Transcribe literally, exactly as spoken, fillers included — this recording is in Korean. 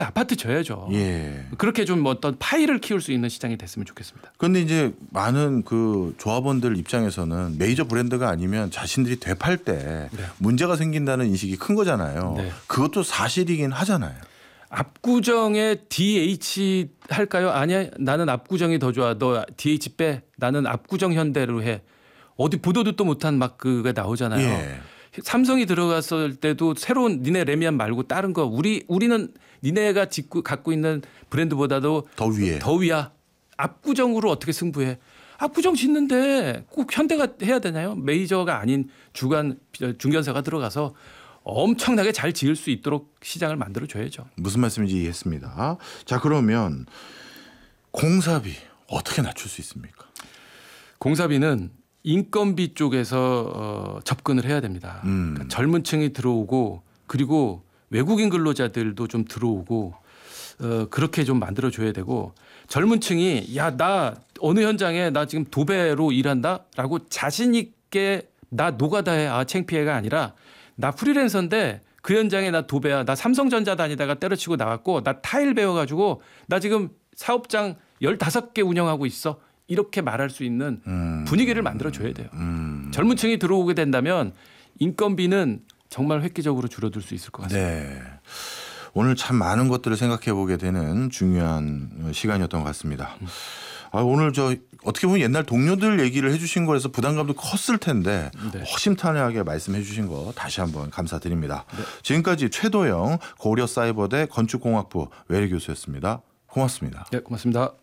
아파트 줘야죠. 예. 그렇게 좀 어떤 파이를 키울 수 있는 시장이 됐으면 좋겠습니다. 그런데 이제 많은 그 조합원들 입장에서는 메이저 브랜드가 아니면 자신들이 되팔 때 네. 문제가 생긴다는 인식이 큰 거잖아요. 네. 그것도 사실이긴 하잖아요. 압구정에 디에이치 할까요? 아니야. 나는 압구정이 더 좋아. 너 디에이치 빼. 나는 압구정 현대로 해. 어디 보도 듣도 못한 막 그게 나오잖아요. 예. 삼성이 들어갔을 때도 새로운 니네 레미안 말고 다른 거 우리 우리는 니네가 짓고 갖고 있는 브랜드보다도 더 위에. 더 위야. 압구정으로 어떻게 승부해? 압구정 짓는데 꼭 현대가 해야 되나요? 메이저가 아닌 주간 중견사가 들어가서 엄청나게 잘 지을 수 있도록 시장을 만들어 줘야죠. 무슨 말씀인지 이해했습니다. 자, 그러면 공사비 어떻게 낮출 수 있습니까? 공사비는 인건비 쪽에서 어, 접근을 해야 됩니다. 음. 그러니까 젊은 층이 들어오고 그리고 외국인 근로자들도 좀 들어오고 어, 그렇게 좀 만들어줘야 되고 젊은 층이 야, 나 어느 현장에 나 지금 도배로 일한다라고 자신 있게 나 노가다 해. 아, 창피해가 아니라 나 프리랜서인데 그 현장에 나 도배야. 나 삼성전자 다니다가 때려치고 나왔고 나 타일 배워가지고 나 지금 사업장 열다섯 개 운영하고 있어. 이렇게 말할 수 있는 음. 분위기를 만들어줘야 돼요. 음. 젊은 층이 들어오게 된다면 인건비는 정말 획기적으로 줄어들 수 있을 것 같습니다. 네. 오늘 참 많은 것들을 생각해 보게 되는 중요한 시간이었던 것 같습니다. 아, 오늘 저 어떻게 보면 옛날 동료들 얘기를 해주신 거라서 부담감도 컸을 텐데 네. 허심탄회하게 말씀해 주신 거 다시 한번 감사드립니다. 네. 지금까지 최도영 고려사이버대 건축공학부 외래교수였습니다. 고맙습니다. 네, 고맙습니다.